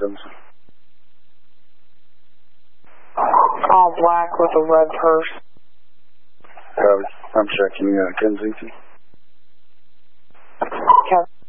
Johnson. All black with a red purse. I'm checking Kensington. Okay.